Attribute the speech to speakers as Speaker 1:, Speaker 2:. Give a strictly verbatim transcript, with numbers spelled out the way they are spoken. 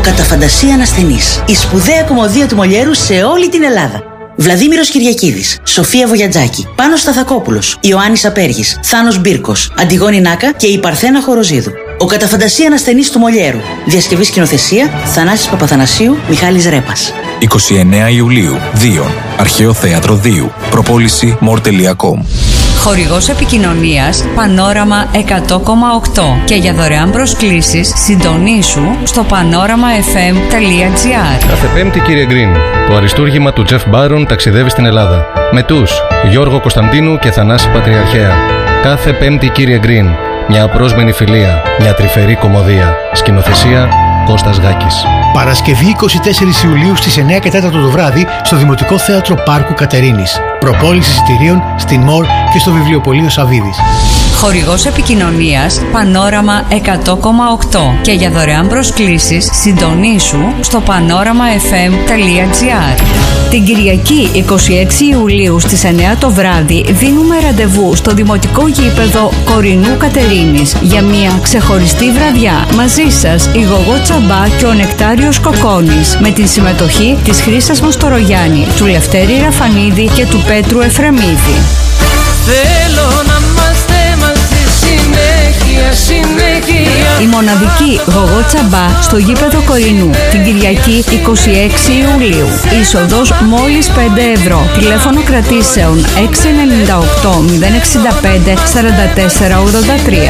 Speaker 1: Καταφαντασία Ανασθενής. Η σπουδαία κωμωδία του Μολιέρου σε όλη την Ελλάδα. Βλαδίμηρος Κυριακίδης, Σοφία Βογιατζάκη, Πάνος Σταθακόπουλος, Ιωάννης Απέργης, Θάνος Μπίρκος, Αντιγόνη Νάκα και η Παρθένα Χοροζίδου. Ο Καταφαντασία Ανασθενής του Μολιέρου. Διασκευή σκηνοθεσία Θανάσης Παπαθανασίου, Μιχάλης Ρέπας.
Speaker 2: εικοστή ενάτη Ιουλίου, Δίον, Αρχαίο Θέατρο Δίου. Προπόληση μορ τελεία κομ.
Speaker 3: Χορηγός επικοινωνίας Πανόραμα εκατό κόμμα οκτώ και για δωρεάν προσκλήσεις συντονίσου στο πανόραμα εφ εμ τελεία τζι άρ.
Speaker 4: Κάθε Πέμπτη, κύριε Γκριν, το αριστούργημα του Τζεφ Μπάρον ταξιδεύει στην Ελλάδα. Με τους Γιώργο Κωνσταντίνου και Θανάση Πατριαρχαία. Κάθε Πέμπτη, κύριε Γκριν, μια απρόσμενη φιλία, μια τρυφερή κωμωδία. Σκηνοθεσία Κώστας Γάκης.
Speaker 5: Παρασκευή εικοστή τέταρτη Ιουλίου στις εννιά και τέσσερα το βράδυ στο Δημοτικό Θέατρο Πάρκου Κατερίνης. Προπόληση εισιτηρίων στην ΜΟΡ και στο Βιβλιοπωλείο Σαββίδης.
Speaker 3: Χορηγός επικοινωνίας Πανόραμα εκατό κόμμα οκτώ και για δωρεάν προσκλήσεις συντονίσου στο πανόραμα εφ εμ τελεία τζι άρ. Την Κυριακή εικοστή έκτη Ιουλίου στις εννιά το βράδυ δίνουμε ραντεβού στο Δημοτικό Γήπεδο Κορινού Κατερίνης για μια ξεχωριστή βραδιά. Μαζί σας η Γογό Τσαμπά και ο Νεκτάριος Κοκόνης με την συμμετοχή της Χρύσας Μοστορογιάννη, του Λευτέρη Ραφανίδη και του Πέτρου Εφρεμίδη.
Speaker 6: Θέλω να είμαστε μαζί συνέχεια, συνέχεια.
Speaker 3: Η μοναδική Γογό Τσαμπά στο Γήπεδο Κορινού την Κυριακή εικοστή έκτη Ιουλίου. Είσοδος μόλις πέντε ευρώ. Τηλέφωνο κρατήσεων έξι εννιά οκτώ μηδέν έξι πέντε σαράντα τέσσερα ογδόντα τρία.